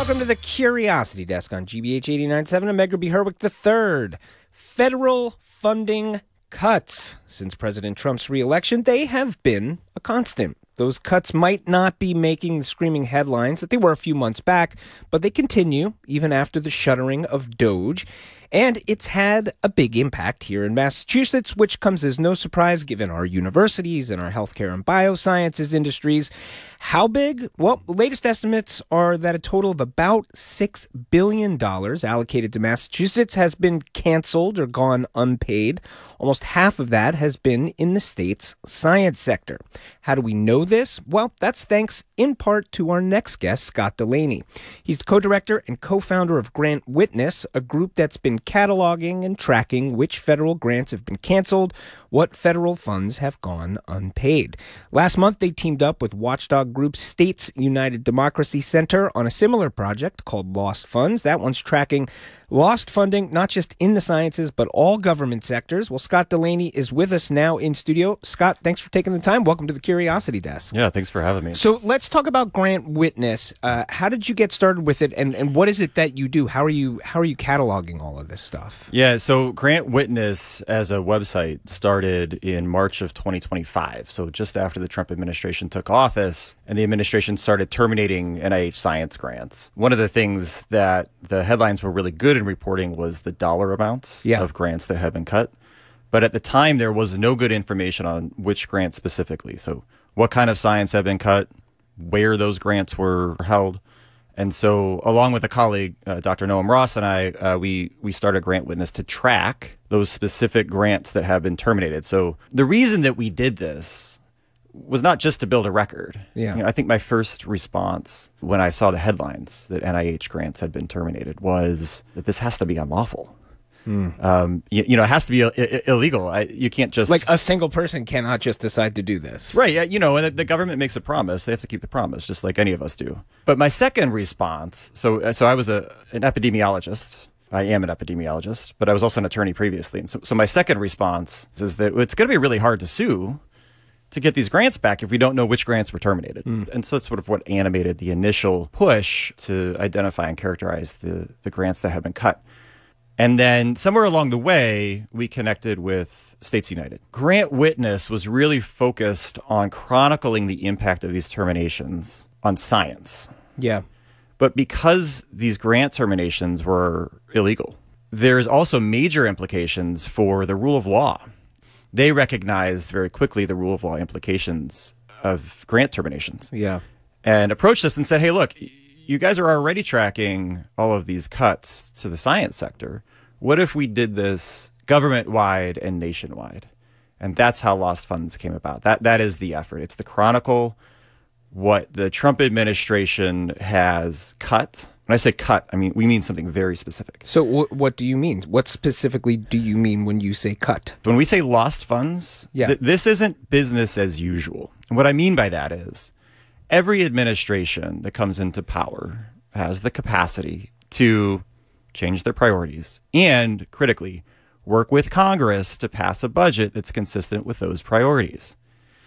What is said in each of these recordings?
Welcome to the Curiosity Desk on GBH 89.7. I'm Edgar B. Herwick III. Federal funding cuts. Since President Trump's reelection, they have been a constant. Those cuts might not be making the screaming headlines that they were a few months back, but they continue even after the shuttering of DOGE. And it's had a big impact here in Massachusetts, which comes as no surprise given our universities and our healthcare and biosciences industries. How big? Well, the latest estimates are that a total of about $6 billion allocated to Massachusetts has been canceled or gone unpaid. Almost half of that has been in the state's science sector. How do we know this? Well, that's thanks in part to our next guest, Scott Delaney. He's the co-director and co-founder of Grant Witness, a group that's been cataloging and tracking which federal grants have been canceled, what federal funds have gone unpaid. Last month, they teamed up with watchdog group States United Democracy Center on a similar project called Lost Funds. That one's tracking lost funding, not just in the sciences, but all government sectors. Well, Scott Delaney is with us now in studio. Scott, thanks for taking the time. Welcome to the Curiosity Desk. Yeah, thanks for having me. So let's talk about Grant Witness. How did you get started with it, and what is it that you do? How are you cataloging all of this stuff? Yeah, so Grant Witness as a website started in March of 2025, so just after the Trump administration took office and the administration started terminating NIH science grants. One of the things that the headlines were really good in reporting was the dollar amounts of grants that had been cut. But at the time, there was no good information on which grants specifically. So what kind of science had been cut, where those grants were held. And so along with a colleague, Dr. Noam Ross and I, we started Grant Witness to track those specific grants that have been terminated. So the reason that we did this was not just to build a record. Yeah. You know, I think my first response when I saw the headlines that NIH grants had been terminated was that this has to be unlawful. You know, it has to be illegal. You can't just... Like a single person cannot just decide to do this. Right. You know, and the government makes a promise. They have to keep the promise, just like any of us do. But my second response, so I was an epidemiologist. I am an epidemiologist, but I was also an attorney previously. And so my second response is that it's going to be really hard to sue to get these grants back if we don't know which grants were terminated. And so that's sort of what animated the initial push to identify and characterize the grants that have been cut. And then somewhere along the way, we connected with States United. Grant Witness was really focused on chronicling the impact of these terminations on science. Yeah. But because these grant terminations were illegal, there's also major implications for the rule of law. They recognized very quickly the rule of law implications of grant terminations. Yeah. And approached us and said, hey, look, you guys are already tracking all of these cuts to the science sector. What if we did this government-wide and nationwide? And that's how Lost Funds came about. That is the effort. It's to chronicle what the Trump administration has cut. When I say cut, we mean something very specific. So what do you mean? What specifically do you mean when you say cut? When we say lost funds, this isn't business as usual. And what I mean by that is every administration that comes into power has the capacity to change their priorities and, critically, work with Congress to pass a budget that's consistent with those priorities.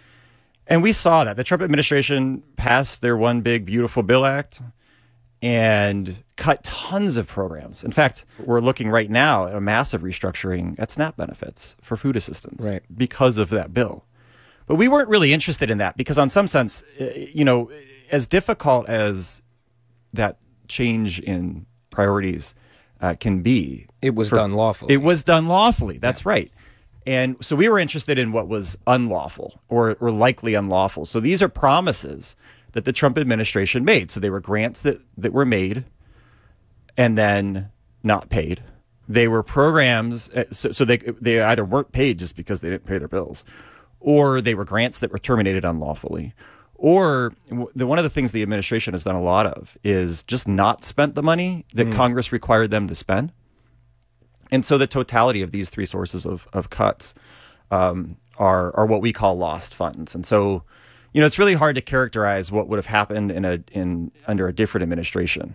And we saw that. The Trump administration passed their One Big Beautiful Bill Act and cut tons of programs. In fact, we're looking right now at a massive restructuring at SNAP benefits for food assistance because of that bill. But we weren't really interested in that because on some sense, you know, as difficult as that change in priorities can be. It was done lawfully. It was done lawfully. That's right. And so we were interested in what was unlawful or likely unlawful. So these are promises that the Trump administration made. So they were grants that were made and then not paid. They were programs, so they either weren't paid just because they didn't pay their bills, or they were grants that were terminated unlawfully. Or one of the things the administration has done a lot of is just not spent the money that Congress required them to spend. And so the totality of these three sources of cuts are what we call lost funds. And so, you know, it's really hard to characterize what would have happened under a different administration.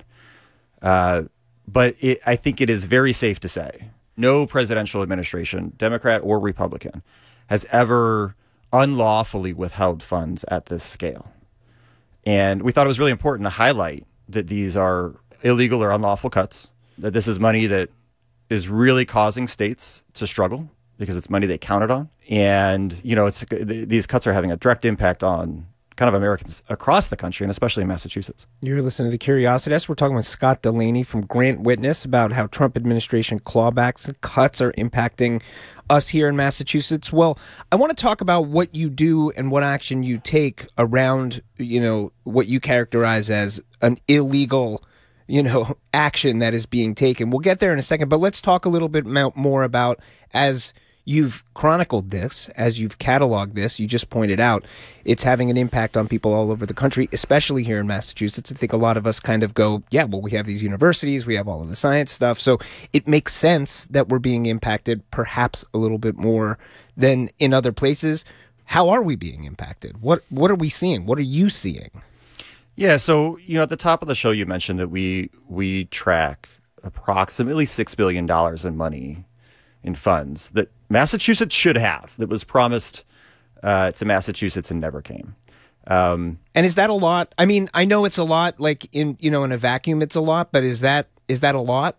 But I think it is very safe to say no presidential administration, Democrat or Republican, has ever unlawfully withheld funds at this scale. And we thought it was really important to highlight that these are illegal or unlawful cuts, that this is money that is really causing states to struggle because it's money they counted on. And, these cuts are having a direct impact on kind of Americans across the country, and especially in Massachusetts. You're listening to The Curiosity Desk. We're talking with Scott Delaney from Grant Witness about how Trump administration clawbacks and cuts are impacting us here in Massachusetts. Well, I want to talk about what you do and what action you take around, what you characterize as an illegal, action that is being taken. We'll get there in a second, but let's talk a little bit more about, as you've chronicled this, as you've cataloged this, you just pointed out, it's having an impact on people all over the country, especially here in Massachusetts. I think a lot of us kind of go, yeah, well, we have these universities, we have all of the science stuff, so it makes sense that we're being impacted perhaps a little bit more than in other places. How are we being impacted? What are we seeing? What are you seeing? Yeah, so, at the top of the show, you mentioned that we track approximately $6 billion in money in funds that Massachusetts should have, that was promised to Massachusetts and never came. And is that a lot? I mean, I know it's a lot, like in a vacuum, it's a lot, but is that a lot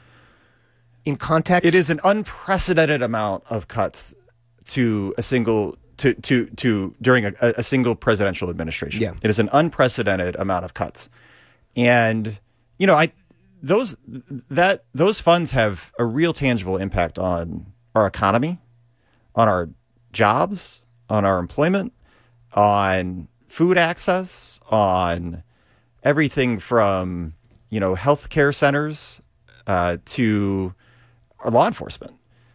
in context? It is an unprecedented amount of cuts to a single during a single presidential administration. Yeah. It is an unprecedented amount of cuts, and those funds have a real tangible impact on our economy, on our jobs, on our employment, on food access, on everything from, healthcare centers to our law enforcement.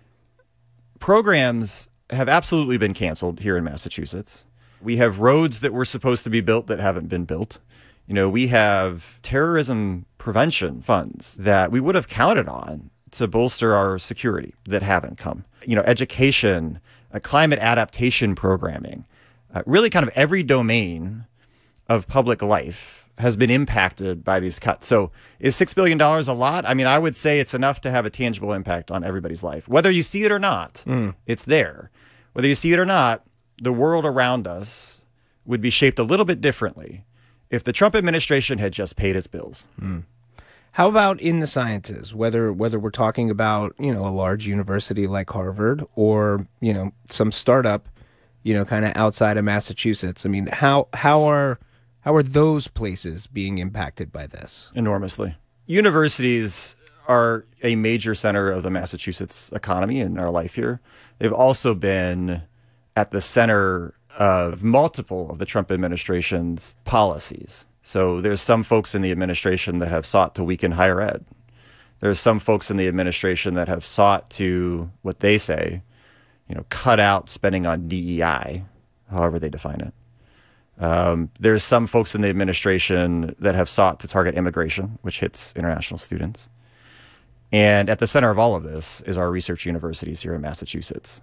Programs have absolutely been canceled here in Massachusetts. We have roads that were supposed to be built that haven't been built. We have terrorism prevention funds that we would have counted on to bolster our security that haven't come. Education, climate adaptation programming, really kind of every domain of public life has been impacted by these cuts. So is $6 billion a lot? I mean, I would say it's enough to have a tangible impact on everybody's life. Whether you see it or not, it's there. Whether you see it or not, the world around us would be shaped a little bit differently if the Trump administration had just paid its bills. How about in the sciences, whether we're talking about, a large university like Harvard or, some startup, kind of outside of Massachusetts? I mean, how are those places being impacted by this? Enormously. Universities are a major center of the Massachusetts economy and our life here. They've also been at the center of multiple of the Trump administration's policies. So there's some folks in the administration that have sought to weaken higher ed. There's some folks in the administration that have sought to, what they say, cut out spending on DEI, however they define it. There's some folks in the administration that have sought to target immigration, which hits international students. And at the center of all of this is our research universities here in Massachusetts.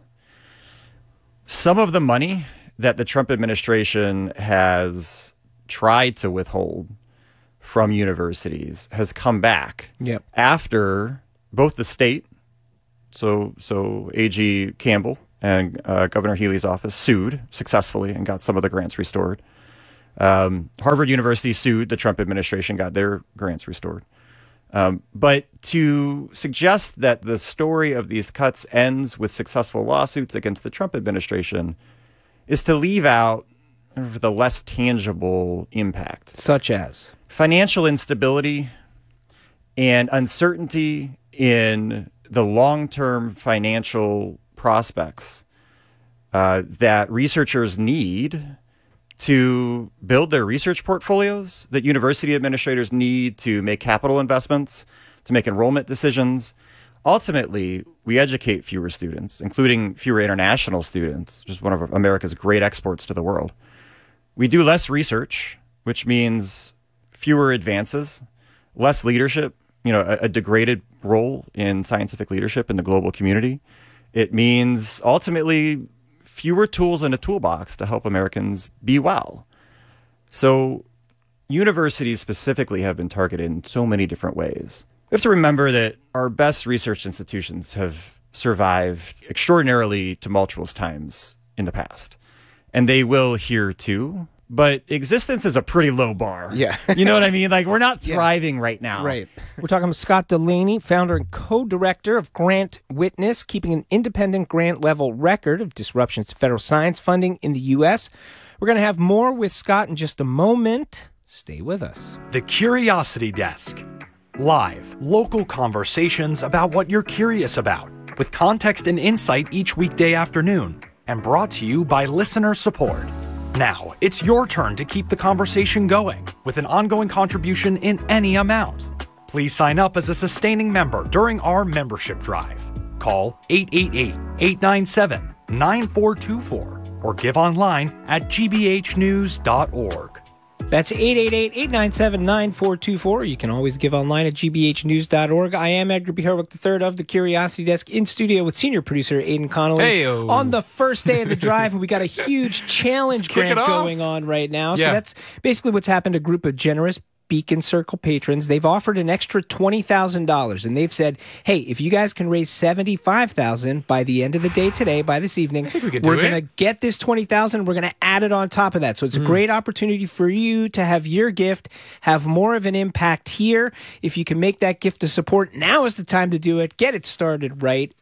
Some of the money that the Trump administration has tried to withhold from universities has come back after both the state, so AG Campbell and Governor Healey's office sued successfully and got some of the grants restored. Harvard University sued the Trump administration, got their grants restored. But to suggest that the story of these cuts ends with successful lawsuits against the Trump administration is to leave out the less tangible impact. Such as? Financial instability and uncertainty in the long-term financial prospects that researchers need to build their research portfolios, that university administrators need to make capital investments, to make enrollment decisions. Ultimately, we educate fewer students, including fewer international students, which is one of America's great exports to the world. We do less research, which means fewer advances, less leadership, a degraded role in scientific leadership in the global community. It means ultimately fewer tools in a toolbox to help Americans be well. So universities specifically have been targeted in so many different ways. We have to remember that our best research institutions have survived extraordinarily tumultuous times in the past. And they will here too. but existence is a pretty low bar. Yeah. You know what I mean? Like, we're not thriving right now. Right. We're talking with Scott Delaney, founder and co-director of Grant Witness, keeping an independent grant-level record of disruptions to federal science funding in the U.S. We're going to have more with Scott in just a moment. Stay with us. The Curiosity Desk. Live, local conversations about what you're curious about, with context and insight each weekday afternoon, and brought to you by listener support. Now, it's your turn to keep the conversation going with an ongoing contribution in any amount. Please sign up as a sustaining member during our membership drive. Call 888-897-9424 or give online at gbhnews.org. That's 888-897-9424. You can always give online at gbhnews.org. I am Edgar B. Herwick III of the Curiosity Desk, in studio with senior producer Aidan Connolly. Hey-o. On the first day of the drive, we got a huge challenge grant going on right now. So that's basically what's happened. A group of generous Beacon Circle patrons, they've offered an extra $20,000, and they've said, hey, if you guys can raise $75,000 by the end of the day today, by this evening, we're going to get this $20,000, we're going to add it on top of that. So it's a great opportunity for you to have your gift have more of an impact here. If you can make that gift to support, now is the time to do it. Get it started right.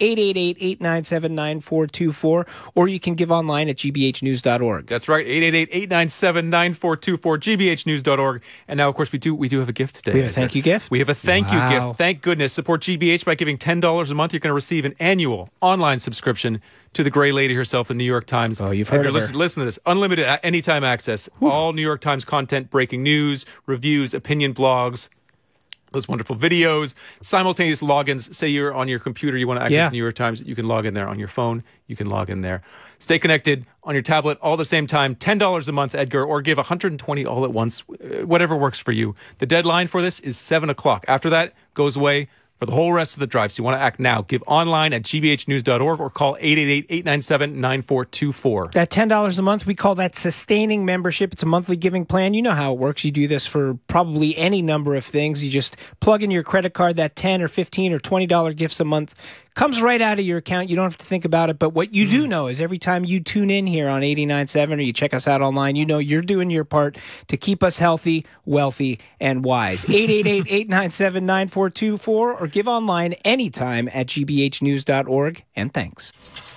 888-897-9424, or you can give online at gbhnews.org. That's right, 888-897-9424, gbhnews.org. And now, of course, we do have a gift today. We have a thank you gift? We have a thank you gift. Thank goodness. Support GBH by giving $10 a month. You're going to receive an annual online subscription to the Gray Lady herself, the New York Times. Oh, you've heard of her. Listen to this. Unlimited anytime access. All New York Times content, breaking news, reviews, opinion blogs, those wonderful videos, simultaneous logins. Say you're on your computer, you want to access New York Times, you can log in there. On your phone, you can log in there. Stay connected on your tablet all the same time. $10 a month, Edgar, or give $120 all at once, whatever works for you. The deadline for this is 7 o'clock. After that, goes away for the whole rest of the drive. So you want to act now. Give online at gbhnews.org or call 888-897-9424. That $10 a month, we call that sustaining membership. It's a monthly giving plan. You know how it works. You do this for probably any number of things. You just plug in your credit card, that $10 or $15 or $20 gifts a month comes right out of your account. You don't have to think about it. But what you do know is every time you tune in here on 89.7 or you check us out online, you know you're doing your part to keep us healthy, wealthy, and wise. 888-897-9424 or give online anytime at gbhnews.org. And thanks.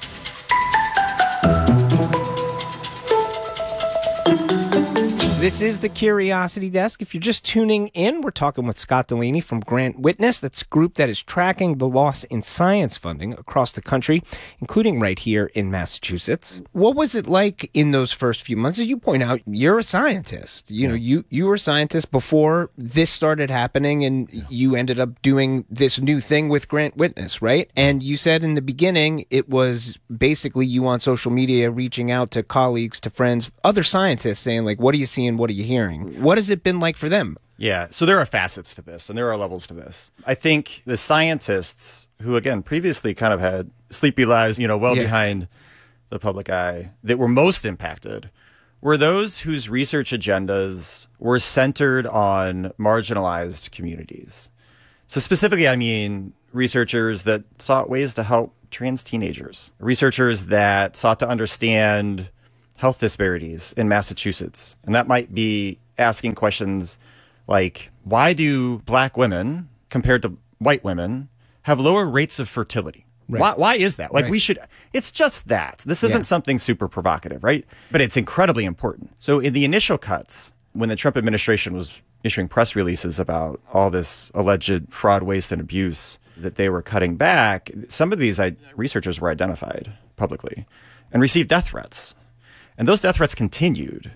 This is the Curiosity Desk. If you're just tuning in, we're talking with Scott Delaney from Grant Witness. That's a group that is tracking the loss in science funding across the country, including right here in Massachusetts. What was it like in those first few months? As you point out, you're a scientist. You know, you were a scientist before this started happening, and you ended up doing this new thing with Grant Witness, right? And you said in the beginning it was basically you on social media reaching out to colleagues, to friends, other scientists saying, like, what are you seeing? What are you hearing? What has it been like for them? Yeah, so there are facets to this, and there are levels to this. I think the scientists who, again, previously kind of had sleepy lives, behind the public eye, that were most impacted were those whose research agendas were centered on marginalized communities. So specifically, I mean researchers that sought ways to help trans teenagers, researchers that sought to understand health disparities in Massachusetts. And that might be asking questions like, why do black women, compared to white women, have lower rates of fertility? Right. Why is that? Like, it's just that. This isn't something super provocative, right? But it's incredibly important. So in the initial cuts, when the Trump administration was issuing press releases about all this alleged fraud, waste, and abuse that they were cutting back, some of these researchers were identified publicly and received death threats. And those death threats continued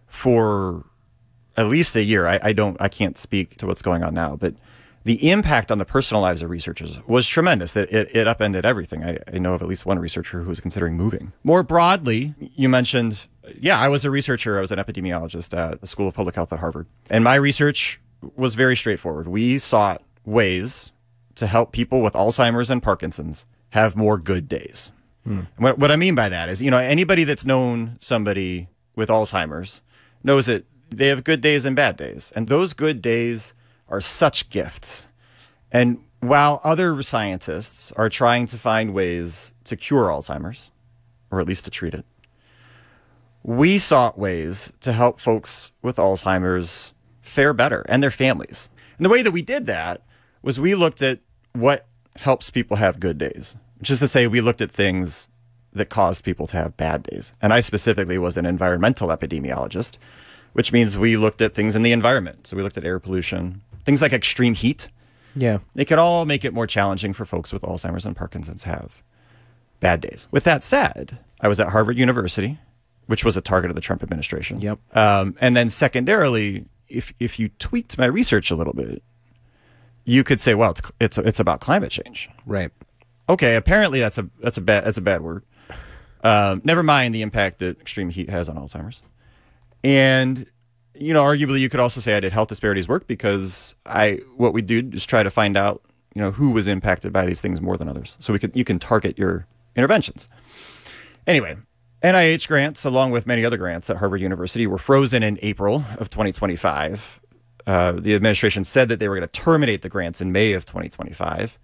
for at least a year. I can't speak to what's going on now, but the impact on the personal lives of researchers was tremendous. It upended everything. I know of at least one researcher who was considering moving. More broadly, you mentioned, I was a researcher. I was an epidemiologist at the School of Public Health at Harvard. And my research was very straightforward. We sought ways to help people with Alzheimer's and Parkinson's have more good days. What I mean by that is, anybody that's known somebody with Alzheimer's knows that they have good days and bad days. And those good days are such gifts. And while other scientists are trying to find ways to cure Alzheimer's, or at least to treat it, we sought ways to help folks with Alzheimer's fare better and their families. And the way that we did that was we looked at what helps people have good days, which is to say we looked at things that caused people to have bad days. And I specifically was an environmental epidemiologist, which means we looked at things in the environment. So we looked at air pollution, things like extreme heat. Yeah. They could all make it more challenging for folks with Alzheimer's and Parkinson's have bad days. With that said, I was at Harvard University, which was a target of the Trump administration. Yep. And then secondarily, if you tweaked my research a little bit, you could say, well, it's about climate change. Right. Okay, apparently that's a bad word. Never mind the impact that extreme heat has on Alzheimer's. And arguably you could also say I did health disparities work because what we do is try to find out, who was impacted by these things more than others. So you can target your interventions. Anyway, NIH grants, along with many other grants at Harvard University, were frozen in April of 2025. The administration said that they were going to terminate the grants in May of 2025.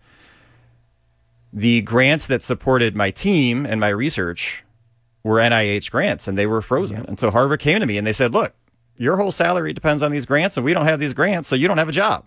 The grants that supported my team and my research were NIH grants, and they were frozen. Yeah. And so Harvard came to me and they said, look, your whole salary depends on these grants, and we don't have these grants, so you don't have a job.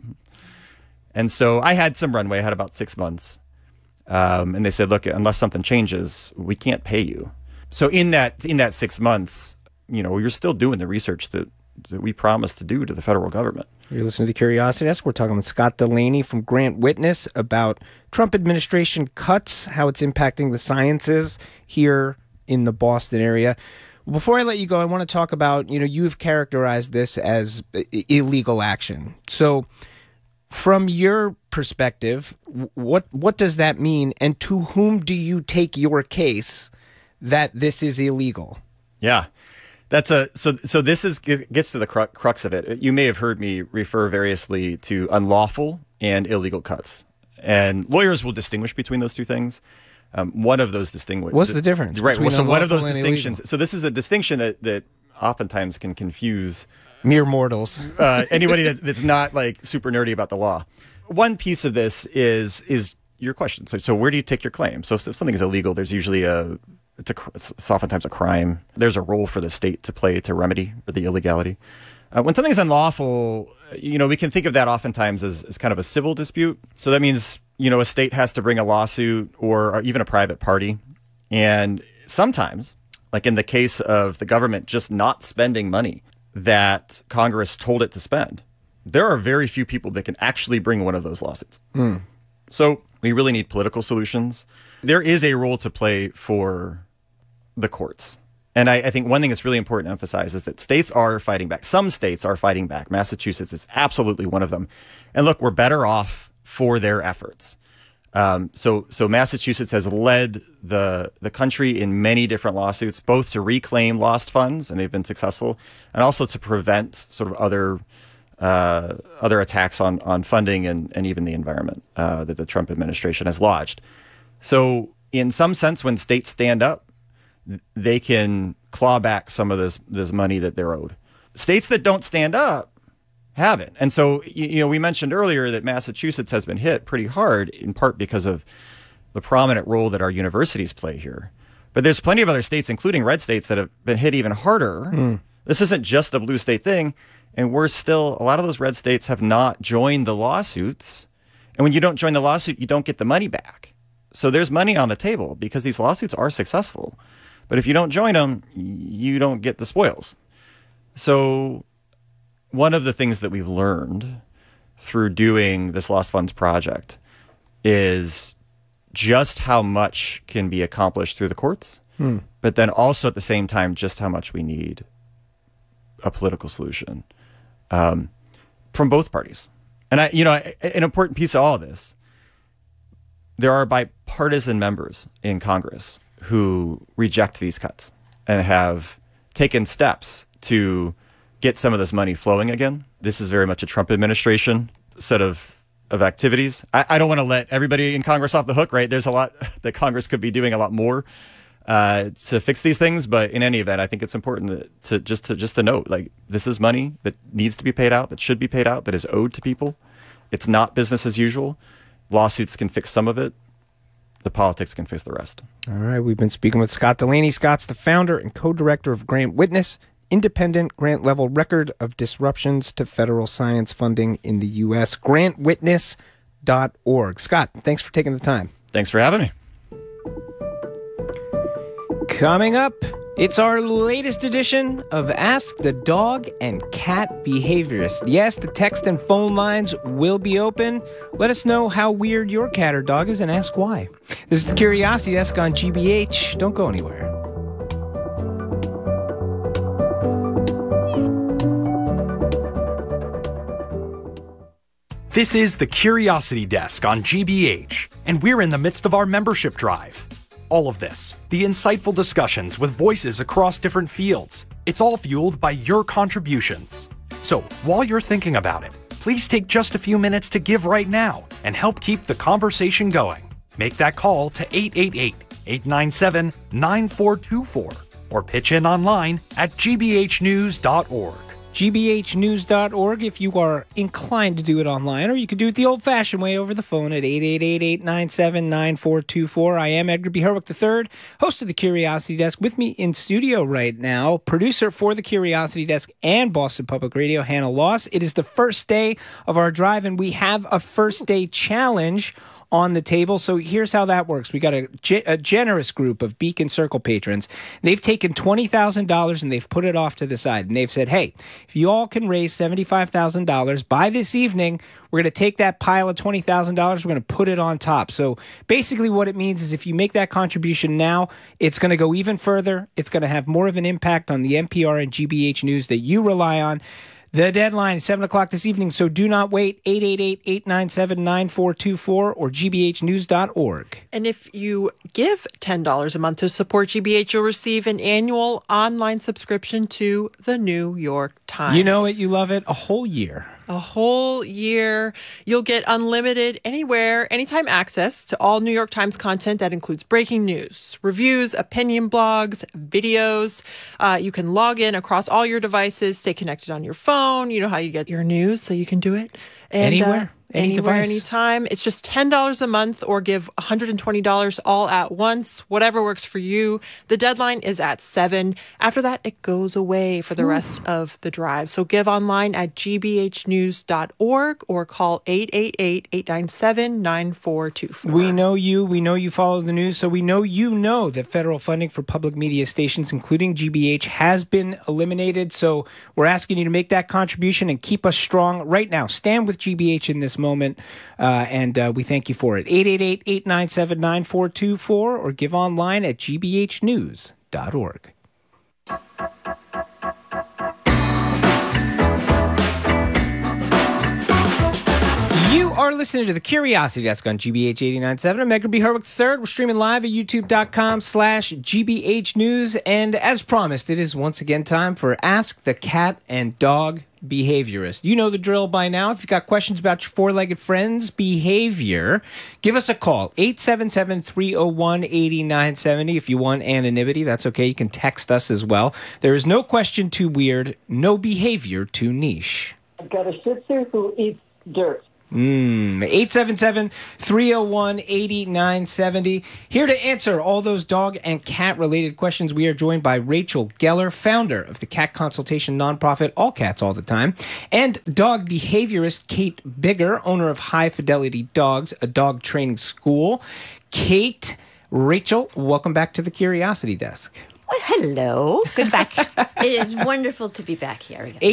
And so I had some runway. I had about 6 months. And they said, look, unless something changes, we can't pay you. So in that 6 months, you're still doing the research that we promised to do to the federal government. You're listening to the Curiosity Desk. We're talking with Scott Delaney from Grant Witness about Trump administration cuts, how it's impacting the sciences here in the Boston area. Before I let you go, I want to talk about, you've characterized this as illegal action. So from your perspective, what does that mean? And to whom do you take your case that this is illegal? Yeah. So this gets to the crux of it. You may have heard me refer variously to unlawful and illegal cuts, and lawyers will distinguish between those two things. One of those What's the difference? Right. So one of those distinctions. Illegal? So this is a distinction that oftentimes can confuse mere mortals. Anybody that's not like super nerdy about the law. One piece of this is your question. So where do you take your claim? So if something is illegal, there's usually it's oftentimes a crime. There's a role for the state to play to remedy the illegality. When something is unlawful, we can think of that oftentimes as kind of a civil dispute. So that means, a state has to bring a lawsuit or even a private party. And sometimes, like in the case of the government just not spending money that Congress told it to spend, there are very few people that can actually bring one of those lawsuits. So we really need political solutions. There is a role to play for the courts. And I think one thing that's really important to emphasize is that states are fighting back. Some states are fighting back. Massachusetts is absolutely one of them. And look, we're better off for their efforts. So Massachusetts has led the country in many different lawsuits, both to reclaim lost funds, and they've been successful, and also to prevent sort of other attacks on funding and even the environment that the Trump administration has lodged. So in some sense, when states stand up, they can claw back some of this money that they're owed. States that don't stand up haven't. And so, we mentioned earlier that Massachusetts has been hit pretty hard, in part because of the prominent role that our universities play here. But there's plenty of other states, including red states, that have been hit even harder. This isn't just a blue state thing. And a lot of those red states have not joined the lawsuits. And when you don't join the lawsuit, you don't get the money back. So there's money on the table because these lawsuits are successful. But if you don't join them, you don't get the spoils. So one of the things that we've learned through doing this Lost Funds project is just how much can be accomplished through the courts, but then also at the same time, just how much we need a political solution from both parties. And an important piece of all of this, there are bipartisan members in Congress who reject these cuts and have taken steps to get some of this money flowing again. This is very much a Trump administration set of activities. I don't want to let everybody in Congress off the hook, right? There's a lot that Congress could be doing a lot more to fix these things. But in any event, I think it's important to note, like, this is money that needs to be paid out, that should be paid out, that is owed to people. It's not business as usual. Lawsuits can fix some of it. the politics can fix the rest. All right, we've been speaking with Scott Delaney. Scott's the founder and co-director of Grant Witness, independent grant-level record of disruptions to federal science funding in the U.S., grantwitness.org. Scott, thanks for taking the time. Thanks for having me. Coming up, it's our latest edition of Ask the Dog and Cat Behaviorist. Yes, the text and phone lines will be open. Let us know how weird your cat or dog is and ask why. This is the Curiosity Desk on GBH. Don't go anywhere. This is the Curiosity Desk on GBH, and we're in the midst of our membership drive. All of this, the insightful discussions with voices across different fields, it's all fueled by your contributions. So, while you're thinking about it, please take just a few minutes to give right now and help keep the conversation going. Make that call to 888-897-9424 or pitch in online at gbhnews.org. gbhnews.org if you are inclined to do it online, or you could do it the old-fashioned way over the phone at 888-897-9424. I am Edgar B. Herwick III, host of the Curiosity Desk. With me in studio right now, producer for the Curiosity Desk and Boston Public Radio, Hannah Loss. It is the first day of our drive, and we have a first-day challenge on the table. So here's how that works. We got a generous group of Beacon Circle patrons. They've taken $20,000 and they've put it off to the side. And they've said, hey, if you all can raise $75,000 by this evening, we're going to take that pile of $20,000. We're going to put it on top. So basically what it means is if you make that contribution now, it's going to go even further. It's going to have more of an impact on the NPR and GBH News that you rely on. The deadline is 7 o'clock this evening, so do not wait. 888-897-9424 or gbhnews.org. And if you give $10 a month to support GBH, you'll receive an annual online subscription to the New York Times. You know it, you love it, a whole year. A whole year. You'll get unlimited, anywhere, anytime access to all New York Times content that includes breaking news, reviews, opinion blogs, videos. You can log in across all your devices, stay connected on your phone. You know how you get your news, so you can do it. And, anywhere. Anywhere, anytime. It's just $10 a month or give $120 all at once, whatever works for you. The deadline is at 7. After that, it goes away for the rest of the drive. So give online at gbhnews.org or call 888-897-9424. We know you follow the news, so we know you know that federal funding for public media stations, including GBH, has been eliminated. So we're asking you to make that contribution and keep us strong right now. Stand with GBH in this moment, and we thank you for it. 888-897-9424 or give online at gbhnews.org. You are listening to the Curiosity Desk on GBH 89.7. I'm Edgar B. Herwick III. We're streaming live at youtube.com/GBH News. And as promised, it is once again time for Ask the Cat and Dog Behaviorist. You know the drill by now. If you've got questions about your four-legged friend's behavior, give us a call, 877-301-8970. If you want anonymity, that's okay. You can text us as well. There is no question too weird, no behavior too niche. I've got a Shih Tzu who eats dirt. 877-301-8970. Here to answer all those dog and cat related questions, we are joined by Rachel Geller, founder of the cat consultation nonprofit All Cats All the Time, and dog behaviorist Kate Bigger, owner of High Fidelity Dogs, a dog training school. Kate, Rachel, welcome back to the Curiosity Desk. Well, hello. Good back. It is wonderful to be back here again.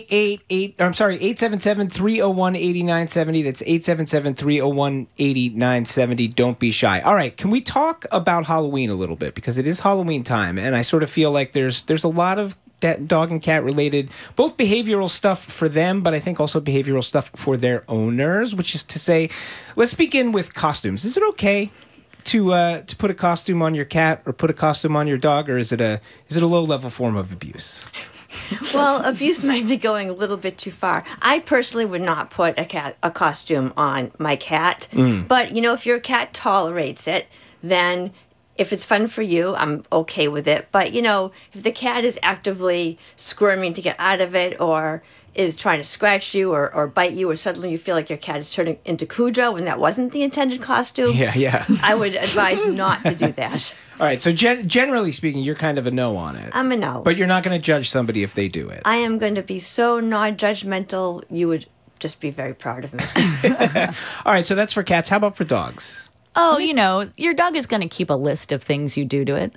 877-301-8970. That's 877-301-8970. Don't be shy. All right, can we talk about Halloween a little bit? Because it is Halloween time, and I sort of feel like there's a lot of dog and cat related, both behavioral stuff for them, but I think also behavioral stuff for their owners, which is to say, let's begin with costumes. Is it okay to put a costume on your cat or put a costume on your dog, or is it a low-level form of abuse? Well, abuse might be going a little bit too far. I personally would not put a costume on my cat. But, if your cat tolerates it, then if it's fun for you, I'm okay with it. But, if the cat is actively squirming to get out of it, or is trying to scratch you or bite you, or suddenly you feel like your cat is turning into Cujo when that wasn't the intended costume, Yeah. I would advise not to do that. All right, so generally speaking, you're kind of a no on it. I'm a no. But you're not going to judge somebody if they do it. I am going to be so non-judgmental, you would just be very proud of me. All right, so that's for cats. How about for dogs? Oh, your dog is going to keep a list of things you do to it.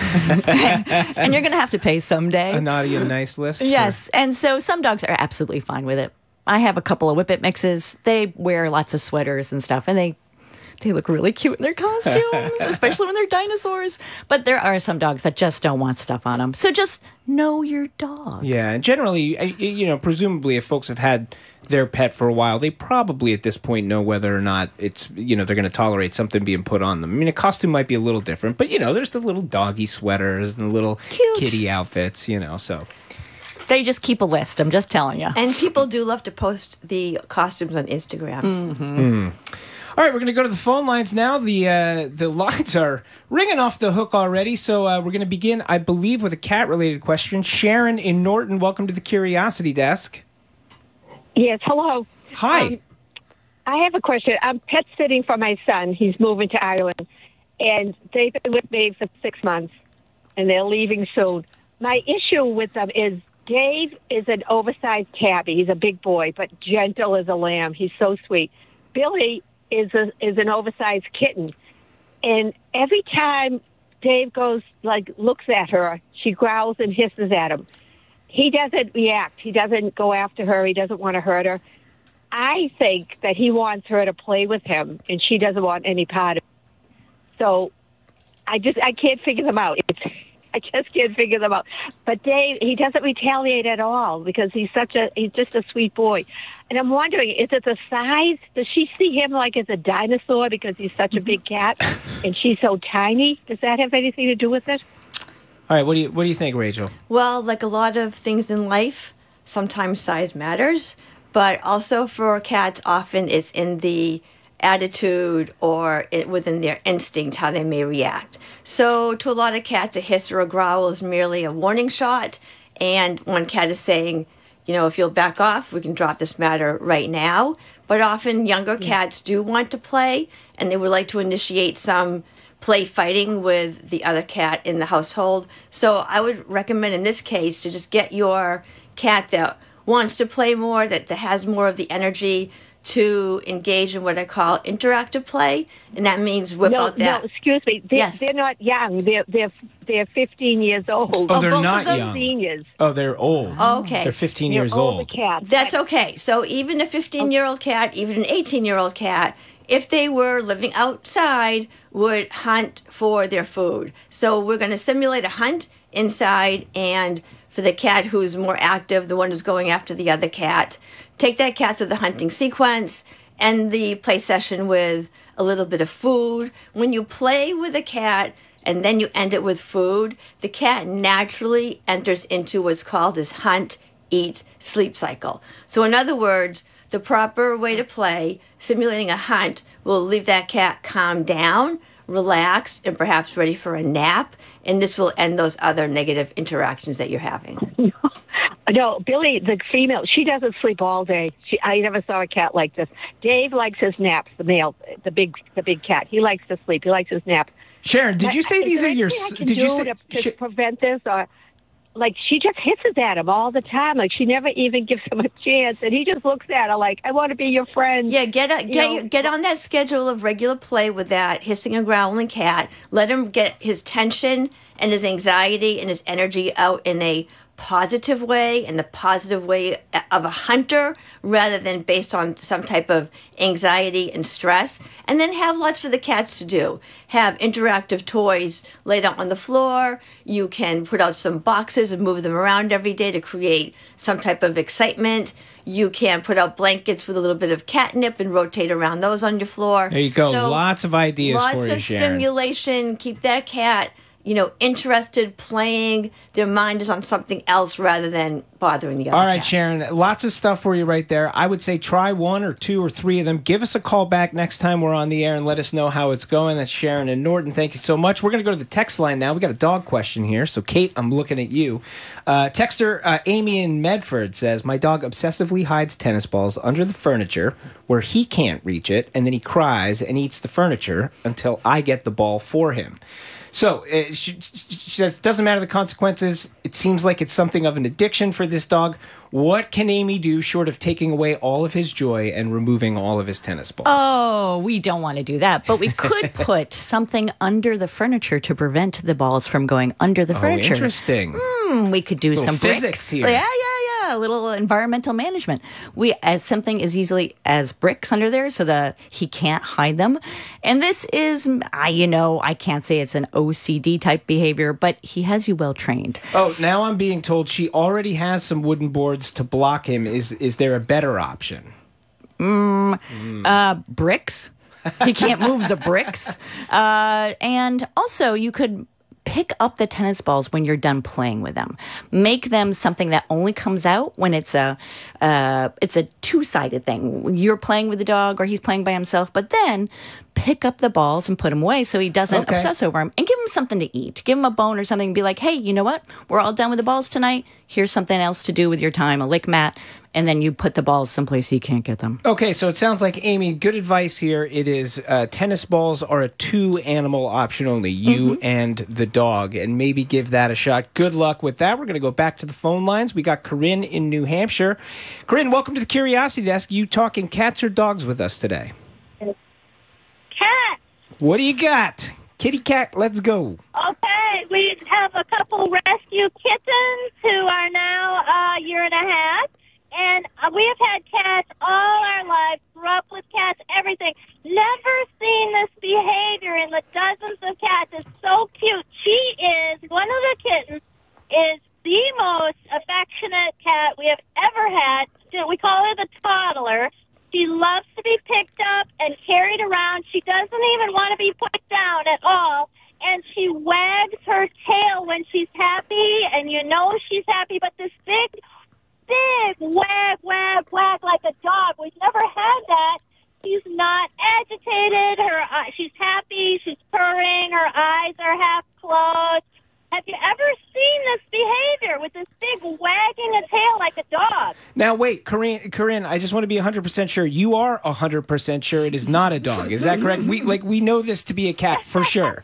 And you're going to have to pay someday. A naughty and nice list? Yes. And so some dogs are absolutely fine with it. I have a couple of Whippet mixes. They wear lots of sweaters and stuff, and they look really cute in their costumes, especially when they're dinosaurs. But there are some dogs that just don't want stuff on them. So just know your dog. Yeah, and generally, presumably if folks have had their pet for a while, they probably at this point know whether or not it's, they're going to tolerate something being put on them. I mean, a costume might be a little different, but, there's the little doggy sweaters and the little Cute kitty outfits, so. They just keep a list, I'm just telling you. And people do love to post the costumes on Instagram. Mm-hmm. All right, we're going to go to the phone lines now. The lines are ringing off the hook already, so we're going to begin, I believe, with a cat-related question. Sharon in Norton, welcome to the Curiosity Desk. Yes, hello. Hi. I have a question. I'm pet sitting for my son. He's moving to Ireland, and they've been with me for 6 months, and they're leaving soon. My issue with them is Dave is an oversized tabby. He's a big boy, but gentle as a lamb. He's so sweet. Billy is an oversized kitten, and every time Dave looks at her, she growls and hisses at him. He doesn't react. He doesn't go after her. He doesn't want to hurt her. I think that he wants her to play with him, and she doesn't want any part of it. So I can't figure them out. I just can't figure them out. But Dave, he doesn't retaliate at all because he's just a sweet boy. And I'm wondering, is it the size? Does she see him like as a dinosaur because he's such a big cat and she's so tiny? Does that have anything to do with it? All right, what do you think, Rachel? Well, like a lot of things in life, sometimes size matters, but also for cats, often it's in the attitude or within their instinct how they may react. So to a lot of cats, a hiss or a growl is merely a warning shot, and one cat is saying, if you'll back off, we can drop this matter right now. But often younger cats do want to play, and they would like to initiate some play fighting with the other cat in the household. So I would recommend in this case to just get your cat that wants to play more, that has more of the energy to engage in what I call interactive play, and that means whip out that. No, excuse me. They're not young. They're 15 years old. Oh, they're both not of them? young. Seniors. Oh, they're old. Okay. They're 15 They're years older old. cats. That's okay. So even a 15-year-old cat, even an 18-year-old cat, if they were living outside, would hunt for their food. So we're going to simulate a hunt inside, and for the cat who's more active, the one who's going after the other cat, take that cat through the hunting sequence, end the play session with a little bit of food. When you play with a cat and then you end it with food, the cat naturally enters into what's called this hunt, eat, sleep cycle. So in other words, the proper way to play, simulating a hunt, will leave that cat calmed down, relaxed, and perhaps ready for a nap, and this will end those other negative interactions that you're having. No, Billy, the female, she doesn't sleep all day. I never saw a cat like this. Dave likes his naps, the male, the big cat. He likes to sleep. He likes his naps. Sharon, did you say these are your... Did you say to prevent this? Or, she just hisses at him all the time. She never even gives him a chance, and he just looks at her like, I want to be your friend. Yeah, get on that schedule of regular play with that hissing and growling cat. Let him get his tension and his anxiety and his energy out in a positive way, and the positive way of a hunter rather than based on some type of anxiety and stress. And then have lots for the cats to do. Have interactive toys laid out on the floor. You can put out some boxes and move them around every day to create some type of excitement. You can put out blankets with a little bit of catnip and rotate around those on your floor. There you go. So, lots of ideas for you, Lots of Sharon. stimulation. Keep that cat interested, playing. their mind is on something else rather than bothering the other All right, cat. Sharon, lots of stuff for you right there. I would say try 1 or 2 or 3 of them. Give us a call back next time we're on the air and let us know how it's going. That's Sharon and Norton. Thank you so much. We're going to go to the text line now. We got a dog question here. So, Kate, I'm looking at you. Texter Amy in Medford says, my dog obsessively hides tennis balls under the furniture where he can't reach it, and then he cries and eats the furniture until I get the ball for him. So, she says, doesn't matter the consequences. It seems like it's something of an addiction for this dog. What can Amy do short of taking away all of his joy and removing all of his tennis balls? Oh, we don't want to do that. But we could put something under the furniture to prevent the balls from going under the furniture. Interesting. We could do some physics bricks. here. Yeah. A little environmental management. We as something as easily as bricks under there so that he can't hide them. And this is, I can't say it's an OCD type behavior, but he has you well trained. Oh, now I'm being told she already has some wooden boards to block him. Is there a better option? Bricks. He can't move the bricks. And also you could pick up the tennis balls when you're done playing with them. Make them something that only comes out when it's a two-sided thing. You're playing with the dog or he's playing by himself, but then pick up the balls and put them away so he doesn't obsess over them, and give him something to eat. Give him a bone or something and be like, hey, you know what? We're all done with the balls tonight. Here's something else to do with your time, a lick mat, and then you put the balls someplace he can't get them. Okay, so it sounds like, Amy, good advice here. It is tennis balls are a 2-animal option only, you and the dog, and maybe give that a shot. Good luck with that. We're going to go back to the phone lines. We got Corinne in New Hampshire. Corinne, welcome to the Curiosity Desk. You talking cats or dogs with us today? Cat. What do you got? Kitty cat, let's go. Okay, we have a couple rescue kittens who are now a year and a half. And we have had cats all our lives, grew up with cats, everything. Never seen this behavior in the dozens of cats. It's so cute. One of the kittens is the most affectionate cat we have ever had. We call her the toddler. She loves to be picked up and carried around. She doesn't even want to be put down at all. And she wags her tail when she's happy, and you know she's happy, but this big wag, wag, wag like a dog. We've never had that. She's not agitated. She's happy. She's purring. Her eyes are half closed. Have you ever seen this behavior with this big wagging a tail like a dog? Now, wait, Corinne, I just want to be 100% sure. You are 100% sure it is not a dog. Is that correct? We know this to be a cat for sure.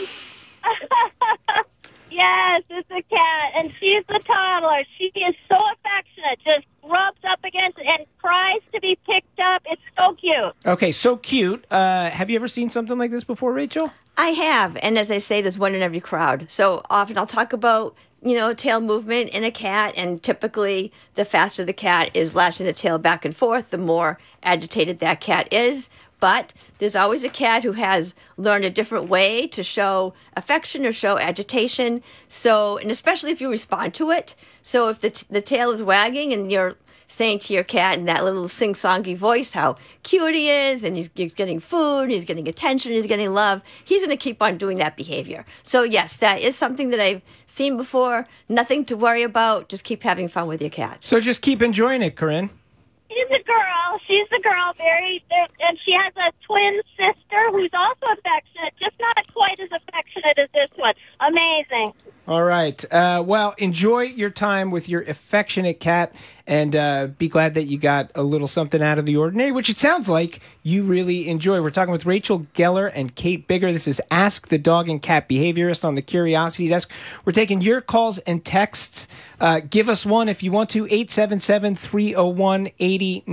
Yes, it's a cat, and she's the toddler. She is so affectionate, just rubs up against it and cries to be picked up. It's so cute. Okay, so cute. Have you ever seen something like this before, Rachel? I have, and as I say, there's one in every crowd. So often I'll talk about, tail movement in a cat, and typically the faster the cat is lashing the tail back and forth, the more agitated that cat is. But there's always a cat who has learned a different way to show affection or show agitation. So, and especially if you respond to it. So if the tail is wagging and you're saying to your cat in that little sing-songy voice how cute he is, and he's getting food, he's getting attention, he's getting love, he's going to keep on doing that behavior. So yes, that is something that I've seen before. Nothing to worry about. Just keep having fun with your cat. So just keep enjoying it, Corinne. She's the girl, and she has a twin sister who's also affectionate, just not quite as affectionate as this one. Amazing. All right. Well, enjoy your time with your affectionate cat, and be glad that you got a little something out of the ordinary, which it sounds like you really enjoy. We're talking with Rachel Geller and Kate Bigger. This is Ask the Dog and Cat Behaviorist on the Curiosity Desk. We're taking your calls and texts. Give us one if you want to, 877-301-80.